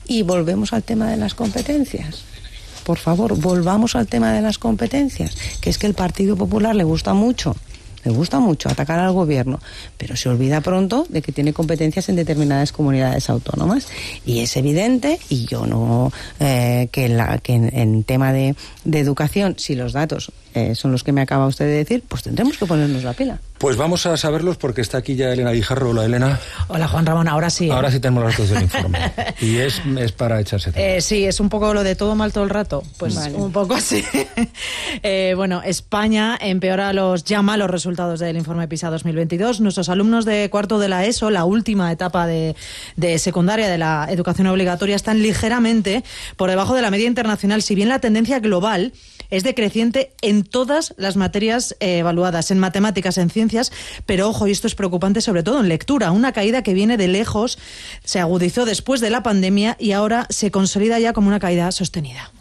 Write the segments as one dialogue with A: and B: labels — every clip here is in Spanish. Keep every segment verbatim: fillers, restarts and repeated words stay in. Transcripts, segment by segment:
A: Y volvemos al tema de las competencias. Por favor, volvamos al tema de las competencias, que es que el Partido Popular le gusta mucho, le gusta mucho atacar al gobierno, pero se olvida pronto de que tiene competencias en determinadas comunidades autónomas. Y es evidente, y yo no, eh, que, la, que en, en tema de, de educación, si los datos eh, son los que me acaba usted de decir, pues tendremos que ponernos la pila.
B: Pues vamos a saberlos porque está aquí ya Elena Guijarro. Hola, Elena.
C: Hola, Juan Ramón, ahora sí. ¿eh?
B: Ahora sí tenemos los datos del informe. Y es, es para echarse todo.
C: Eh, sí, es un poco lo de todo mal todo el rato. Pues vale. Un poco así. eh, bueno, España empeora los ya malos resultados del informe PISA dos mil veintidós. Nuestros alumnos de cuarto de la ESO, la última etapa de, de secundaria de la educación obligatoria, están ligeramente por debajo de la media internacional, si bien la tendencia global es decreciente en todas las materias eh, evaluadas, en matemáticas, en ciencias, pero ojo, y esto es preocupante sobre todo en lectura, una caída que viene de lejos, se agudizó después de la pandemia y ahora se consolida ya como una caída sostenida.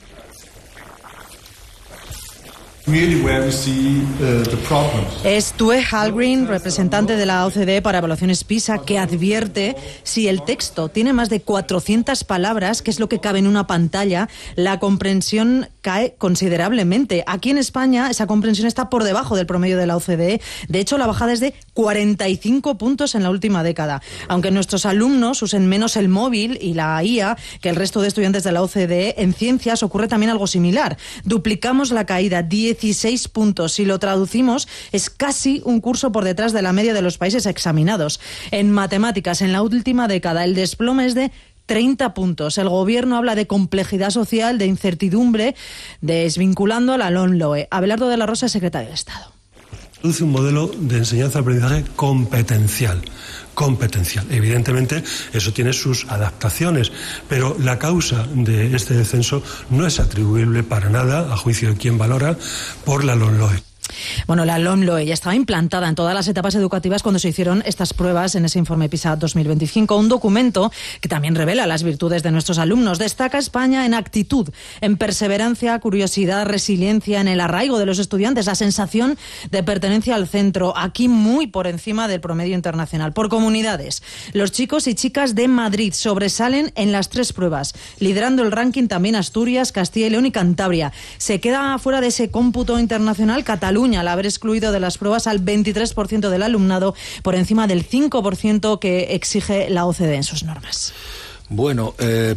C: Es Tue Halgren, representante de la O C D E para evaluaciones PISA, que advierte si el texto tiene más de cuatrocientas palabras, que es lo que cabe en una pantalla, la comprensión cae considerablemente. Aquí en España esa comprensión está por debajo del promedio de la O C D E. De hecho, la bajada es de cuarenta y cinco puntos en la última década. Aunque nuestros alumnos usen menos el móvil y la I A que el resto de estudiantes de la O C D E, en ciencias ocurre también algo similar. Duplicamos la caída, dieciséis puntos. Si lo traducimos, es casi un curso por detrás de la media de los países examinados. En matemáticas, en la última década, el desplome es de treinta puntos. El gobierno habla de complejidad social, de incertidumbre, desvinculando a la LOMLOE. Abelardo de la Rosa, secretario de Estado.
D: Introduce un modelo de enseñanza-aprendizaje competencial. competencial. Evidentemente, eso tiene sus adaptaciones, pero la causa de este descenso no es atribuible para nada, a juicio de quien valora, por la LOMLOE.
C: Bueno, la LOMLOE ya estaba implantada en todas las etapas educativas cuando se hicieron estas pruebas en ese informe PISA dos mil veinticinco, un documento que también revela las virtudes de nuestros alumnos. Destaca España en actitud, en perseverancia, curiosidad, resiliencia, en el arraigo de los estudiantes, la sensación de pertenencia al centro, aquí muy por encima del promedio internacional. Por comunidades, los chicos y chicas de Madrid sobresalen en las tres pruebas, liderando el ranking también Asturias, Castilla y León y Cantabria. Se queda fuera de ese cómputo internacional Cataluña, al haber excluido de las pruebas al veintitrés por ciento del alumnado, por encima del cinco por ciento que exige la O C D E en sus normas.
B: Bueno, eh...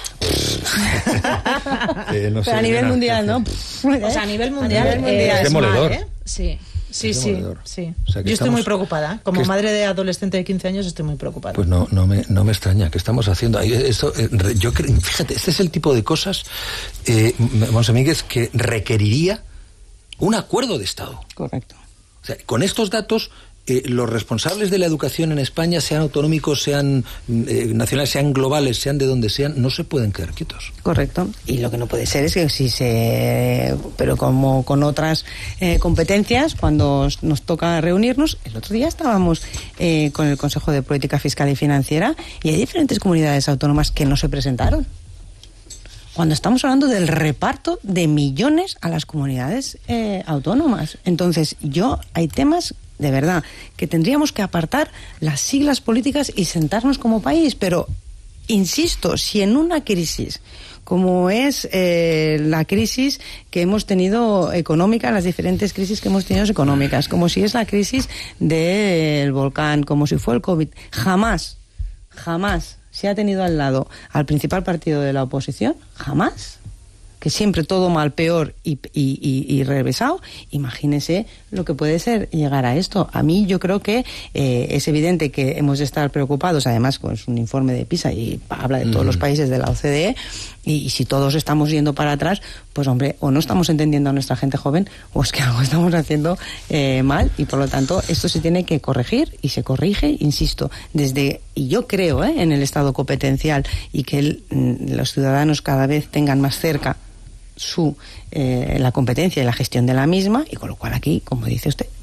B: eh no sé,
A: pero a nivel
B: nada,
A: mundial, ¿no?
C: O sea, a nivel mundial,
A: a nivel mundial
C: eh,
B: es demoledor.
C: mal, ¿eh? Sí. Sí,
B: es
C: sí, sí.
B: O sea,
C: yo estoy
B: estamos,
C: muy preocupada. Como
B: es,
C: madre de adolescente de quince años estoy muy preocupada.
B: Pues no, no me, no me extraña. ¿Qué estamos haciendo? Esto, yo creo, fíjate, este es el tipo de cosas, eh, Monse Míguez, que requeriría un acuerdo de Estado.
A: Correcto.
B: O sea, con estos datos, eh, los responsables de la educación en España, sean autonómicos, sean eh, nacionales, sean globales, sean de donde sean, no se pueden quedar quietos.
A: Correcto. Y lo que no puede ser es que si se... Pero como con otras eh, competencias, cuando nos toca reunirnos, el otro día estábamos eh, con el Consejo de Política Fiscal y Financiera y hay diferentes comunidades autónomas que no se presentaron. Cuando estamos hablando del reparto de millones a las comunidades eh, autónomas. Entonces, yo, hay temas, de verdad, que tendríamos que apartar las siglas políticas y sentarnos como país. Pero, insisto, si en una crisis, como es eh, la crisis que hemos tenido económica, las diferentes crisis que hemos tenido económicas, como si es la crisis del volcán, como si fue el COVID, jamás, jamás se ha tenido al lado al principal partido de la oposición, jamás, que siempre todo mal, peor y, y, y, y revésado. Imagínese lo que puede ser llegar a esto. A mí yo creo que eh, es evidente que hemos de estar preocupados, además con un informe de PISA y habla de todos mm. los países de la O C D E, y, y si todos estamos yendo para atrás, pues hombre, o no estamos entendiendo a nuestra gente joven, o es que algo estamos haciendo eh, mal, y por lo tanto esto se tiene que corregir, y se corrige, insisto, desde, y yo creo eh, en el Estado competencial, y que el, los ciudadanos cada vez tengan más cerca su eh, la competencia y la gestión de la misma, y con lo cual aquí, como dice usted,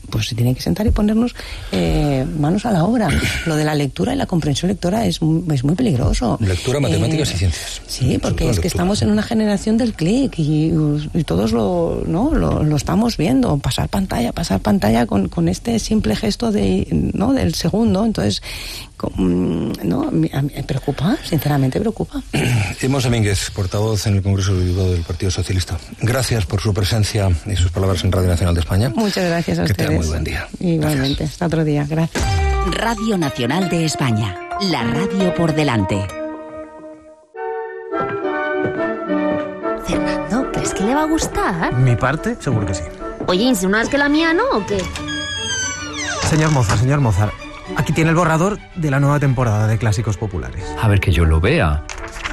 A: pues se tiene que sentar y ponernos eh, manos a la obra. Lo de la lectura y la comprensión lectora es, es muy peligroso.
B: Lectura, matemáticas
A: eh,
B: y ciencias.
A: Sí, porque es que estamos en una generación del clic y, y todos lo, ¿no? lo, lo estamos viendo. Pasar pantalla, pasar pantalla con, con este simple gesto de, ¿no? del segundo. Entonces, no, me, me preocupa, sinceramente preocupa.
B: Monse Mínguez, portavoz en el Congreso de los Diputados del Partido Socialista. Gracias por su presencia y sus palabras en Radio Nacional de España.
A: Muchas gracias a
B: que
A: ustedes.
B: Que tenga muy buen día.
A: Igualmente,
B: gracias.
A: Hasta otro día. Gracias.
E: Radio Nacional de España. La radio por delante.
F: Fernando, ¿crees que le va a gustar?
G: ¿Mi parte? Seguro que sí.
F: Oye, ¿insinúas que la mía no o qué?
G: Señor Mozart, señor Mozart, aquí tiene el borrador de la nueva temporada de Clásicos Populares.
H: A ver que yo lo vea.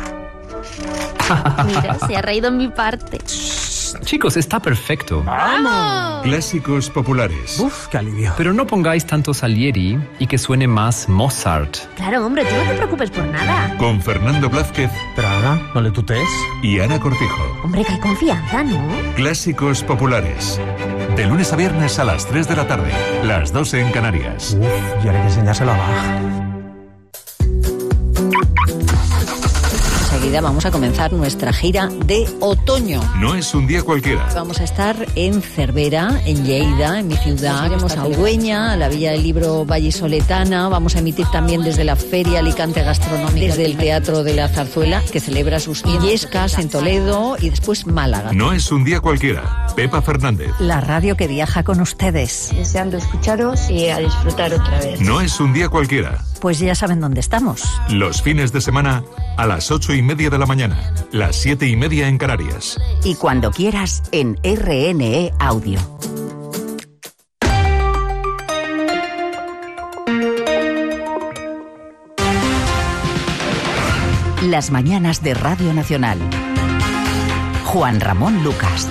F: Mira, se ha reído en mi parte.
H: Chicos, está perfecto.
F: ¡Vamos!
I: Clásicos Populares.
G: Uf, qué alivio.
H: Pero no pongáis tanto Salieri y que suene más Mozart.
F: Claro, hombre, tú no te preocupes por nada.
I: Con Fernando Blázquez.
G: Pero Ana, no le tutees.
I: Y Ana Cortijo.
F: Hombre, que hay confianza, ¿no?
I: Clásicos Populares. De lunes a viernes a las tres de la tarde. Las doce en Canarias.
G: Uf, y ahora hay que enseñárselo a Bach.
C: Enseguida vamos a comenzar nuestra gira de otoño.
I: No es un día cualquiera.
C: Vamos a estar en Cervera, en Lleida, en mi ciudad. Iremos a Ugüeña, a la Villa del Libro Vallisoletana. Vamos a emitir también desde la Feria Alicante Gastronómica, desde el Teatro de la Zarzuela, que celebra sus Illescas en Toledo, y después Málaga.
I: No es un día cualquiera. Pepa Fernández.
E: La radio que viaja con ustedes.
J: Deseando escucharos y a disfrutar otra vez.
I: No es un día cualquiera.
E: Pues ya saben dónde estamos.
I: Los fines de semana a las ocho y media de la mañana, las siete y media en Canarias.
E: Y cuando quieras en R N E Audio. Las mañanas de Radio Nacional. Juan Ramón Lucas.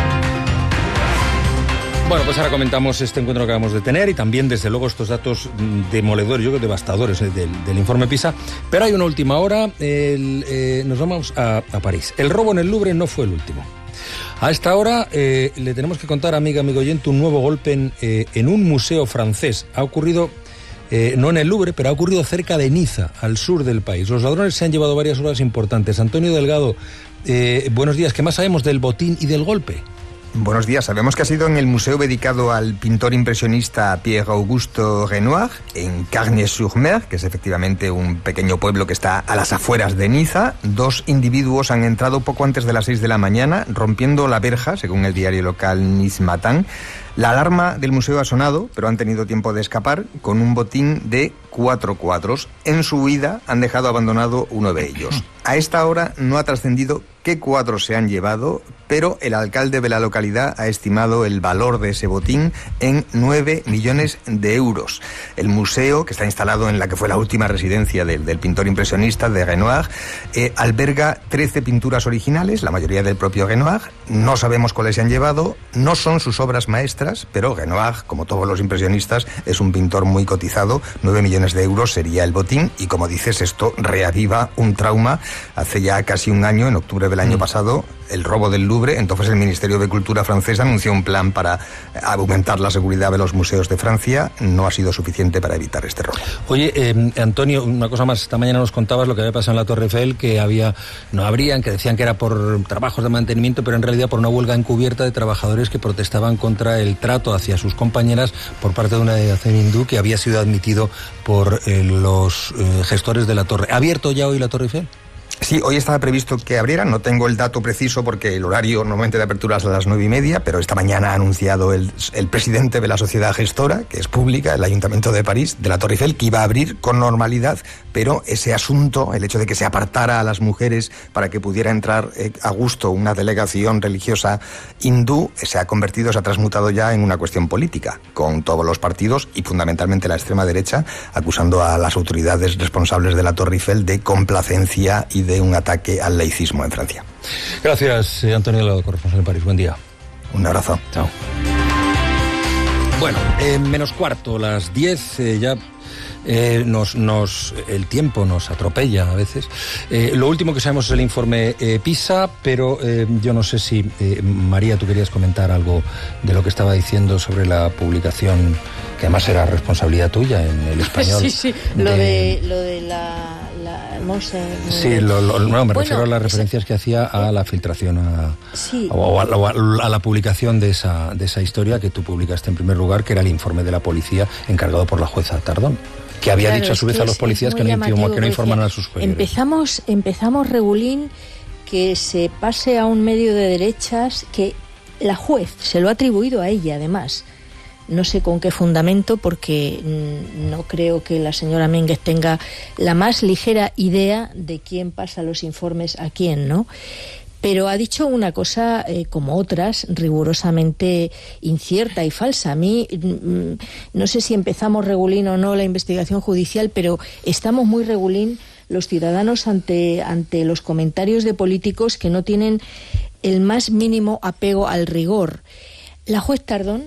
B: Bueno, pues ahora comentamos este encuentro que acabamos de tener y también, desde luego, estos datos demoledores, yo creo, devastadores eh, del, del informe PISA. Pero hay una última hora, el, eh, nos vamos a, a París. El robo en el Louvre no fue el último. A esta hora eh, le tenemos que contar, amiga, amigo oyente, un nuevo golpe en, eh, en un museo francés. Ha ocurrido, eh, no en el Louvre, pero ha ocurrido cerca de Niza, al sur del país. Los ladrones se han llevado varias obras importantes. Antonio Delgado, eh, buenos días. ¿Qué más sabemos del botín y del golpe?
K: Buenos días. Sabemos que ha sido en el museo dedicado al pintor impresionista Pierre-Auguste Renoir, en Cargnes-sur-Mer, que es efectivamente un pequeño pueblo que está a las afueras de Niza. Dos individuos han entrado poco antes de las seis de la mañana, rompiendo la verja, según el diario local Nice Matin. La alarma del museo ha sonado, pero han tenido tiempo de escapar con un botín de cuatro cuadros. En su huida han dejado abandonado uno de ellos. A esta hora no ha trascendido qué cuadros se han llevado, pero el alcalde de la localidad ha estimado el valor de ese botín en nueve millones de euros. El museo, que está instalado en la que fue la última residencia del, del pintor impresionista, de Renoir, eh, alberga trece pinturas originales, la mayoría del propio Renoir. No sabemos cuáles se han llevado, no son sus obras maestras, pero Renoir, como todos los impresionistas, es un pintor muy cotizado. nueve millones de euros sería el botín, y como dices, esto reaviva un trauma. Hace ya casi un año, en octubre del año mm. pasado, el robo del Louvre. Entonces el Ministerio de Cultura francés anunció un plan para aumentar la seguridad de los museos de Francia. No ha sido suficiente para evitar este robo.
B: Oye, eh, Antonio, una cosa más. Esta mañana nos contabas lo que había pasado en la Torre Eiffel, que había, no habrían, que decían que era por trabajos de mantenimiento, pero en realidad por una huelga encubierta de trabajadores que protestaban contra el trato hacia sus compañeras por parte de una delegación hindú que había sido admitido por eh, los eh, gestores de la Torre. ¿Ha abierto ya hoy la Torre Eiffel?
K: Sí, hoy estaba previsto que abriera. No tengo el dato preciso porque el horario normalmente de apertura es a las nueve y media, pero esta mañana ha anunciado el, el presidente de la sociedad gestora, que es pública, el Ayuntamiento de París, de la Torre Eiffel, que iba a abrir con normalidad, pero ese asunto, el hecho de que se apartara a las mujeres para que pudiera entrar eh, a gusto una delegación religiosa hindú, se ha convertido, se ha transmutado ya en una cuestión política, con todos los partidos y fundamentalmente la extrema derecha, acusando a las autoridades responsables de la Torre Eiffel de complacencia y de un ataque al laicismo en Francia.
B: Gracias, Antonio Delgado, corresponsal en París. Buen día.
K: Un abrazo.
B: Chao. Bueno, eh, menos cuarto, las diez, eh, ya Eh, nos, nos, el tiempo nos atropella a veces. Eh, lo último que sabemos es el informe eh, PISA, pero eh, yo no sé si, eh, María, tú querías comentar algo de lo que estaba diciendo sobre la publicación, que además era responsabilidad tuya en El Español.
L: Sí, sí,
B: de...
L: lo de, lo de la... la no sé,
B: sí, lo, lo, no, me bueno, refiero a las referencias esa... que hacía a la filtración, a,
L: sí.
B: o a, o a, a la publicación de esa, de esa historia que tú publicaste en primer lugar, que era el informe de la policía encargado por la jueza Tardón, que había
L: claro,
B: dicho a su vez a los policías que no, llamativo, que no informaran a sus superiores.
L: Empezamos, empezamos, Regulín, que se pase a un medio de derechas, que la juez se lo ha atribuido a ella, además. No sé con qué fundamento, porque no creo que la señora Mínguez tenga la más ligera idea de quién pasa los informes a quién, ¿no? Pero ha dicho una cosa, eh, como otras, rigurosamente incierta y falsa. A mí, mm, no sé si empezamos, Regulín, o no la investigación judicial, pero estamos muy, Regulín, los ciudadanos ante, ante los comentarios de políticos que no tienen el más mínimo apego al rigor. La juez Tardón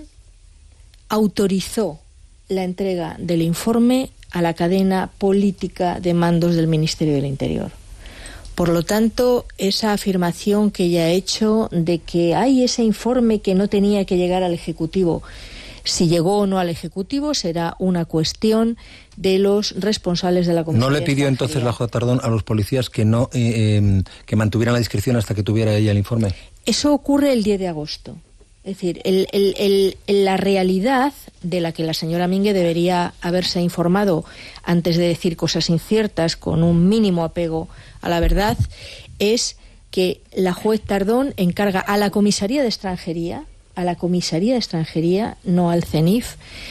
L: autorizó la entrega del informe a la cadena política de mandos del Ministerio del Interior. Por lo tanto, esa afirmación que ella ha hecho de que hay ese informe que no tenía que llegar al Ejecutivo, si llegó o no al Ejecutivo será una cuestión de los responsables de la Comisión.
B: ¿No le pidió entonces la jueza Tardón a los policías que no eh, eh, que mantuvieran la discreción hasta que tuviera ella el informe?
L: Eso ocurre el diez de agosto. Es decir, el, el, el, la realidad de la que la señora Mínguez debería haberse informado antes de decir cosas inciertas con un mínimo apego a la verdad es que la juez Tardón encarga a la Comisaría de Extranjería, a la Comisaría de Extranjería, no al CENIF,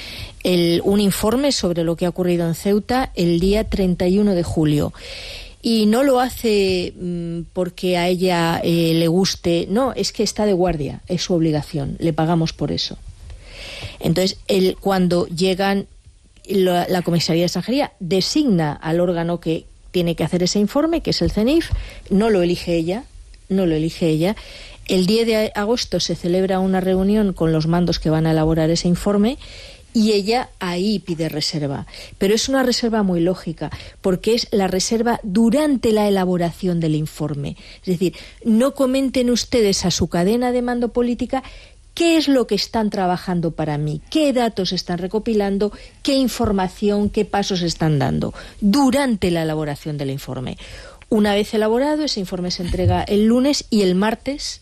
L: el, un informe sobre lo que ha ocurrido en Ceuta el día treinta y uno de julio. Y no lo hace mmm, porque a ella eh, le guste, no, es que está de guardia, es su obligación, le pagamos por eso. Entonces, él, cuando llegan, la, la Comisaría de Extranjería designa al órgano que tiene que hacer ese informe, que es el CENIF, no lo elige ella, no lo elige ella. El diez de agosto se celebra una reunión con los mandos que van a elaborar ese informe, y ella ahí pide reserva. Pero es una reserva muy lógica, porque es la reserva durante la elaboración del informe. Es decir, no comenten ustedes a su cadena de mando política qué es lo que están trabajando para mí, qué datos están recopilando, qué información, qué pasos están dando durante la elaboración del informe. Una vez elaborado, ese informe se entrega el lunes y el martes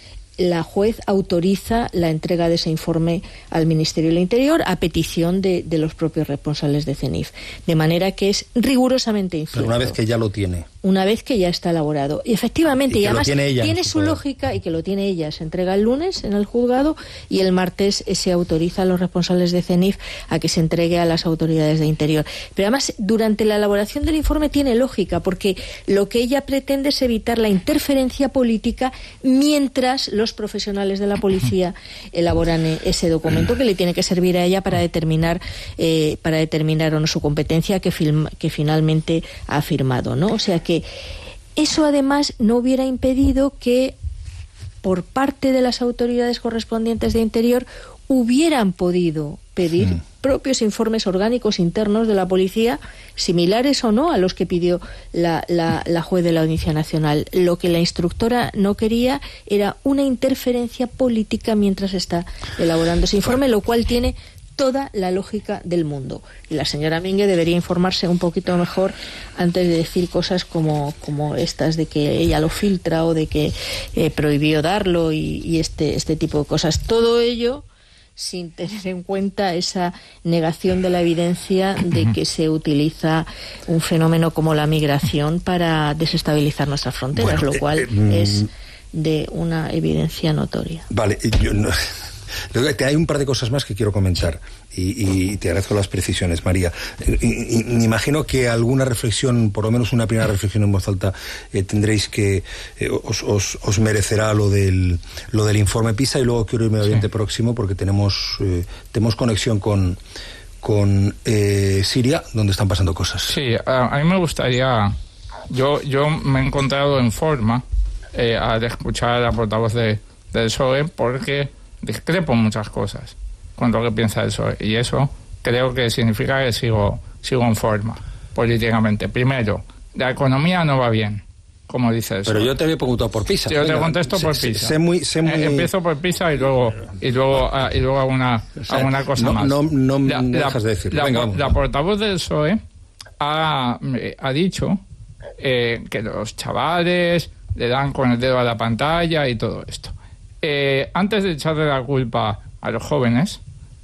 L: la juez autoriza la entrega de ese informe al Ministerio del Interior a petición de, de los propios responsables de CENIF. De manera que es rigurosamente incierto.
B: Pero una vez que ya lo tiene.
L: Una vez que ya está elaborado. Y efectivamente, y, y además
B: tiene, ella,
L: tiene su poder. lógica, y que lo tiene ella. Se entrega el lunes en el juzgado y el martes se autoriza a los responsables de CENIF a que se entregue a las autoridades de Interior. Pero además, durante la elaboración del informe tiene lógica, porque lo que ella pretende es evitar la interferencia política mientras los profesionales de la policía elaboran ese documento que le tiene que servir a ella para determinar eh, para determinar o no su competencia que, film, que finalmente ha firmado, ¿no? O sea que eso además no hubiera impedido que por parte de las autoridades correspondientes de Interior hubieran podido pedir sí. propios informes orgánicos internos de la policía, similares o no a los que pidió la, la, la juez de la Audiencia Nacional. Lo que la instructora no quería era una interferencia política mientras está elaborando ese informe, lo cual tiene toda la lógica del mundo. Y la señora Mínguez debería informarse un poquito mejor antes de decir cosas como, como estas de que ella lo filtra o de que eh, prohibió darlo y, y este, este tipo de cosas. Todo ello sin tener en cuenta esa negación de la evidencia de que se utiliza un fenómeno como la migración para desestabilizar nuestras fronteras, bueno, lo cual eh, eh, es de una evidencia notoria.
B: Vale, yo no... Hay un par de cosas más que quiero comentar y, y te agradezco las precisiones, María. Y, y, me imagino que alguna reflexión, por lo menos una primera reflexión en voz alta, eh, tendréis que eh, os, os, os merecerá lo del lo del informe PISA, y luego quiero irme al Oriente sí. Próximo porque tenemos eh, tenemos conexión con con eh, Siria, donde están pasando cosas.
M: Sí, a, a mí me gustaría, yo yo me he encontrado en forma eh, al escuchar a la portavoz de, del P S O E, porque discrepo muchas cosas con lo que piensa el P S O E, y eso creo que significa que sigo sigo en forma políticamente. Primero, la economía no va bien, como dices.
B: Pero yo te había preguntado por PISA.
M: Yo
B: Venga,
M: te contesto por
B: sé,
M: PISA.
B: Sé muy, sé muy...
M: Eh, empiezo por PISA y luego y luego y luego hago una,
B: o sea,
M: hago una cosa
B: no,
M: más.
B: No, no,
M: la,
B: no
M: la,
B: dejas de decirlo.
M: La,
B: Venga, vamos.
M: la portavoz del P S O E ha, ha dicho eh, que los chavales le dan con el dedo a la pantalla y todo esto. Eh, antes de echarle la culpa a los jóvenes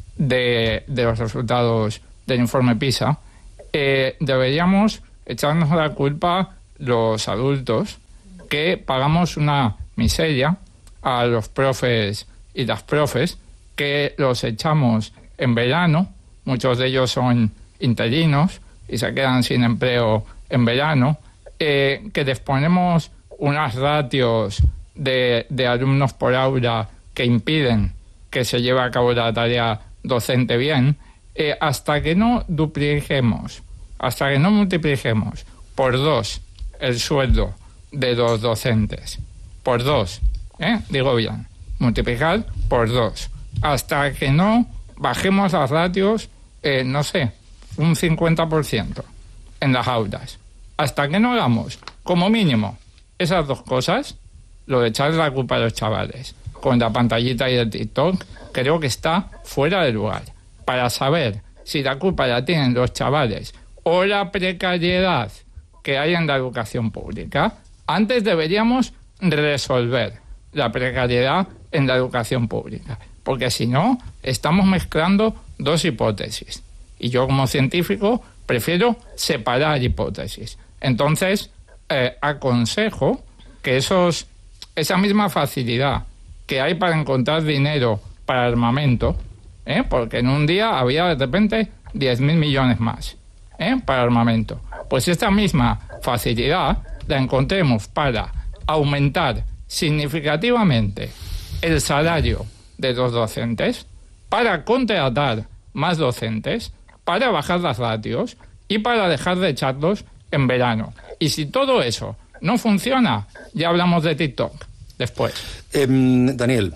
M: de, de los resultados del informe PISA, eh, deberíamos echarnos la culpa los adultos que pagamos una miseria a los profes y las profes, que los echamos en verano, muchos de ellos son interinos y se quedan sin empleo en verano, eh, que les ponemos unas ratios de, de alumnos por aula que impiden que se lleve a cabo la tarea docente bien, eh, hasta que no dupliquemos, hasta que no multipliquemos por dos el sueldo de los docentes, por dos, ¿eh? digo bien, multiplicar por dos, hasta que no bajemos las ratios, eh, no sé, un cincuenta por ciento en las aulas, hasta que no hagamos, como mínimo, esas dos cosas, lo de echarle la culpa a los chavales con la pantallita y el TikTok, creo que está fuera de lugar. Para saber si la culpa la tienen los chavales o la precariedad que hay en la educación pública, antes deberíamos resolver la precariedad en la educación pública, porque si no, estamos mezclando dos hipótesis. Y yo, como científico, prefiero separar hipótesis. Entonces, eh, aconsejo que esos, esa misma facilidad que hay para encontrar dinero para armamento, ¿eh? porque en un día había de repente diez mil millones más ¿eh? para armamento, pues esta misma facilidad la encontremos para aumentar significativamente el salario de los docentes, para contratar más docentes, para bajar las ratios y para dejar de echarlos en verano. Y si todo eso no funciona, ya hablamos de TikTok después.
B: Eh, Daniel.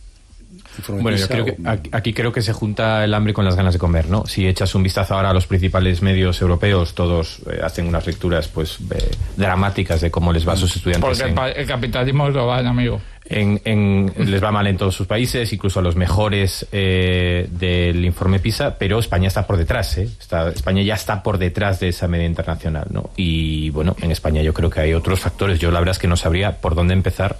N: Bueno, yo creo que aquí, aquí creo que se junta el hambre con las ganas de comer, ¿no? Si echas un vistazo ahora a los principales medios europeos, todos eh, hacen unas lecturas pues eh, dramáticas de cómo les va a sus estudiantes.
M: Porque en, el capitalismo global, amigo.
N: En, en, les va mal en todos sus países, incluso a los mejores eh, del informe PISA, pero España está por detrás, ¿eh? Está, España ya está por detrás de esa media internacional, ¿no? Y bueno, en España yo creo que hay otros factores. Yo la verdad es que no sabría por dónde empezar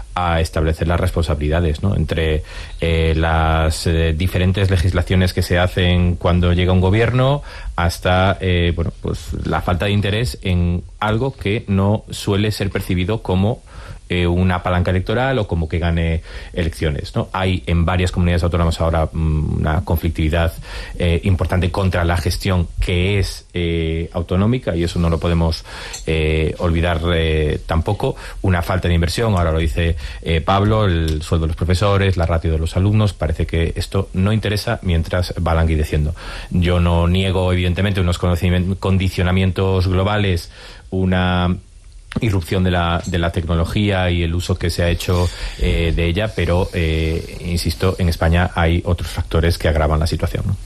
N: a establecer las responsabilidades, ¿no? Entre eh, las eh, diferentes legislaciones que se hacen cuando llega un gobierno hasta eh, bueno, pues la falta de interés en algo que no suele ser percibido como eh, una palanca electoral o como que gane elecciones, ¿no? Hay en varias comunidades autónomas ahora mmm, una conflictividad eh, importante contra la gestión que es eh, autonómica, y eso no lo podemos eh, olvidar eh, tampoco. Una falta de inversión, ahora lo dice eh, Pablo, el sueldo de los profesores, la ratio de los alumnos. Parece que esto no interesa mientras va languideciendo. Yo no niego, evidentemente, unos condicionamientos globales, una irrupción de la, de la tecnología y el uso que se ha hecho eh, de ella, pero eh, insisto, en España hay otros factores que agravan la situación, ¿no?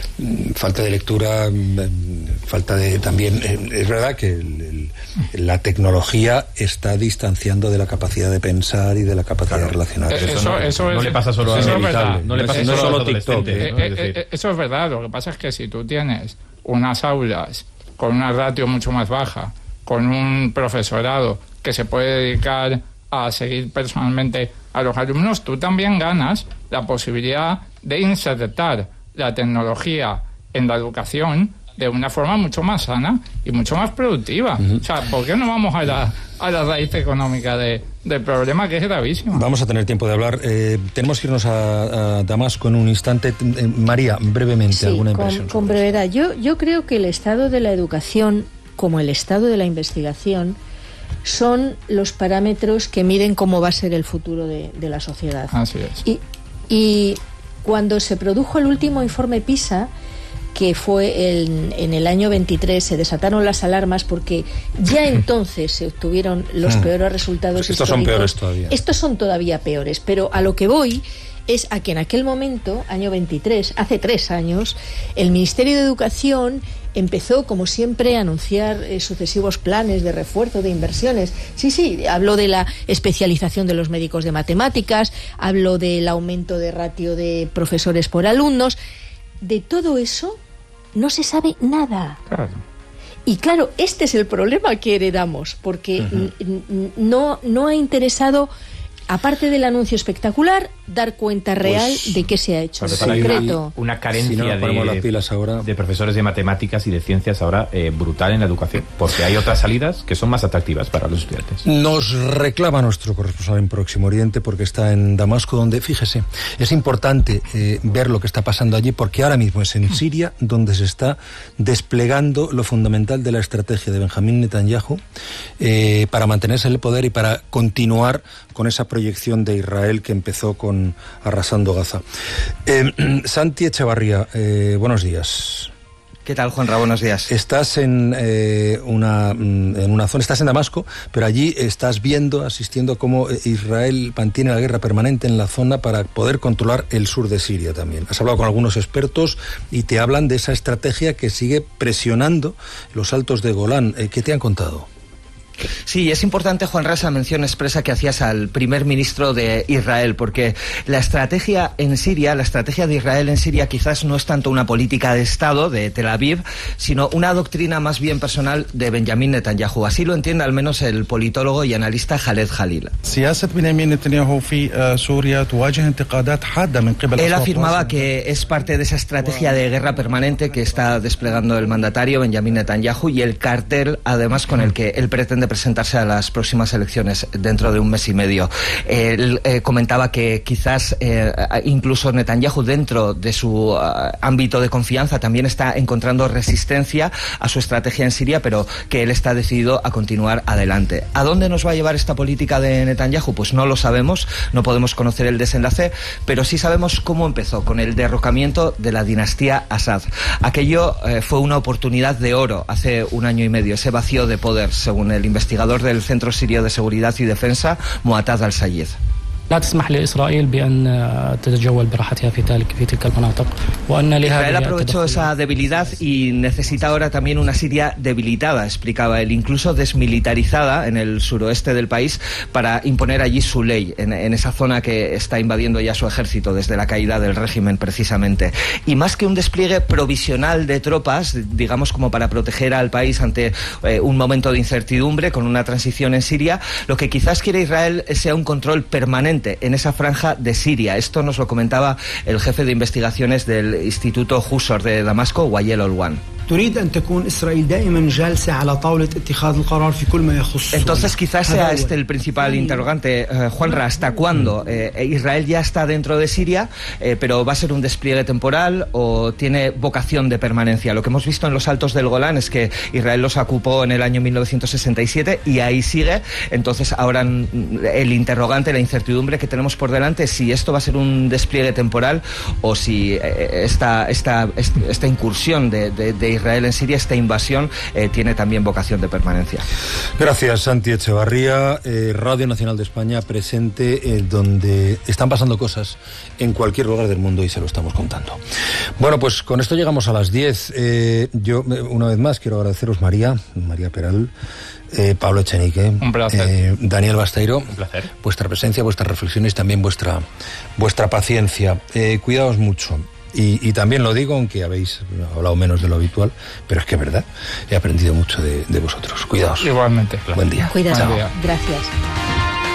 B: Falta de lectura, falta de también, es verdad que el, el, la tecnología está distanciando de la capacidad de pensar y de la capacidad claro. de relacionar.
M: Eso, eso, no, eso
N: no
M: es,
N: le pasa solo a los no le pasa
B: no
N: solo
B: a TikTok.
N: ¿no?
M: Eh, eh, eh, eso es verdad. Lo que pasa es que si tú tienes unas aulas con una ratio mucho más baja, con un profesorado que se puede dedicar a seguir personalmente a los alumnos, tú también ganas la posibilidad de insertar la tecnología en la educación de una forma mucho más sana y mucho más productiva. Uh-huh. O sea, ¿por qué no vamos a la, a la raíz económica de, del problema, que es gravísimo?
B: Vamos a tener tiempo de hablar. Eh, tenemos que irnos a, a Damasco en un instante. Eh, María, brevemente,
L: sí,
B: alguna
L: con,
B: impresión.
L: Con brevedad. Yo, yo creo que el estado de la educación, como el estado de la investigación, son los parámetros que miden cómo va a ser el futuro de, de la sociedad.
M: Así es.
L: Y, y cuando se produjo el último informe PISA, que fue el, en el año veintitrés, se desataron las alarmas porque ya entonces se obtuvieron los hmm. peores resultados
B: Estos
L: históricos.
B: son peores todavía.
L: Estos son todavía peores, pero a lo que voy es a que en aquel momento, año veintitrés, hace tres años, el Ministerio de Educación empezó, como siempre, a anunciar eh, sucesivos planes de refuerzo de inversiones. Sí, sí, habló de la especialización de los médicos de matemáticas, habló del aumento de ratio de profesores por alumnos. De todo eso no se sabe nada.
M: Claro.
L: Y claro, este es el problema que heredamos, porque uh-huh. no, no ha interesado, aparte del anuncio espectacular, dar cuenta real pues, de qué se ha hecho en concreto.
N: Una carencia
B: si no
N: de,
B: las pilas ahora.
N: de profesores de matemáticas y de ciencias ahora eh, brutal en la educación, porque hay otras salidas que son más atractivas para los estudiantes.
B: Nos reclama nuestro corresponsal en Próximo Oriente porque está en Damasco, donde, fíjese, es importante eh, ver lo que está pasando allí, porque ahora mismo es en Siria donde se está desplegando lo fundamental de la estrategia de Benjamín Netanyahu eh, para mantenerse en el poder y para continuar con esa proyección de Israel que empezó con arrasando Gaza. Eh, Santi Echevarría, eh, buenos días.
K: ¿Qué tal, Juanra? Buenos días.
B: Estás en, eh, una, en una zona, estás en Damasco, pero allí estás viendo, asistiendo a cómo Israel mantiene la guerra permanente en la zona para poder controlar el sur de Siria también. Has hablado con algunos expertos y te hablan de esa estrategia que sigue presionando los altos de Golán. Eh, ¿Qué te han contado?
K: Sí, es importante, Juan Ras, la mención expresa que hacías al primer ministro de Israel, porque la estrategia en Siria, la estrategia de Israel en Siria quizás no es tanto una política de Estado de Tel Aviv, sino una doctrina más bien personal de Benjamín Netanyahu. Así lo entiende al menos el politólogo y analista Khaled Khalil. Él afirmaba que es parte de esa estrategia de guerra permanente que está desplegando el mandatario Benjamín Netanyahu y el cartel, además, con el que él pretende presentarse a las próximas elecciones dentro de un mes y medio. Él eh, comentaba que quizás eh, incluso Netanyahu, dentro de su uh, ámbito de confianza, también está encontrando resistencia a su estrategia en Siria, pero que él está decidido a continuar adelante. ¿A dónde nos va a llevar esta política de Netanyahu? Pues no lo sabemos, no podemos conocer el desenlace, pero sí sabemos cómo empezó, con el derrocamiento de la dinastía Assad. Aquello eh, fue una oportunidad de oro hace un año y medio, ese vacío de poder, según el investigador del Centro Sirio de Seguridad y Defensa, Muataz al-Sayed. Israel aprovechó esa debilidad y necesita ahora también una Siria debilitada, explicaba él, incluso desmilitarizada en el suroeste del país, para imponer allí su ley, en, en esa zona que está invadiendo ya su ejército desde la caída del régimen, precisamente. Y más que un despliegue provisional de tropas, digamos como para proteger al país ante eh, un momento de incertidumbre con una transición en Siria, lo que quizás quiere Israel sea un control permanente en esa franja de Siria. Esto nos lo comentaba el jefe de investigaciones del Instituto Husor de Damasco, Wayel Olwan. Entonces quizás sea este el principal interrogante, eh, Juanra, ¿hasta cuándo? Eh, Israel ya está dentro de Siria, eh, pero ¿va a ser un despliegue temporal o tiene vocación de permanencia? Lo que hemos visto en los Altos del Golán es que Israel los ocupó en el año mil novecientos sesenta y siete y ahí sigue. Entonces ahora el interrogante, la incertidumbre que tenemos por delante es si esto va a ser un despliegue temporal o si eh, esta, esta, esta incursión de, de, de Israel en Siria, esta invasión, eh, tiene también vocación de permanencia.
B: Gracias, Santi Echevarría. eh, Radio Nacional de España presente, eh, donde están pasando cosas en cualquier lugar del mundo y se lo estamos contando. Bueno, pues con esto llegamos a las diez. Eh, yo, una vez más, quiero agradeceros, María, María Peral, Eh, Pablo Echenique,
M: un placer.
B: Eh, Daniel Basteiro,
N: un placer.
B: Vuestra presencia, vuestras reflexiones, también vuestra vuestra paciencia. Eh, cuidaos mucho. Y, y también lo digo, aunque habéis hablado menos de lo habitual, pero es que es verdad, he aprendido mucho de, de vosotros. Cuidaos.
M: Igualmente.
B: Buen día.
L: Cuidaos.
B: Chao.
L: Gracias.